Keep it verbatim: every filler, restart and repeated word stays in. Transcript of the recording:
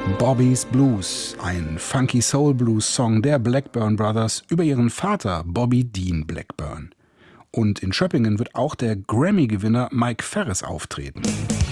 Bobby's Blues, ein funky Soul Blues Song der Blackburn Brothers über ihren Vater Bobby Dean Blackburn. Und in Schöppingen wird auch der Grammy-Gewinner Mike Ferris auftreten.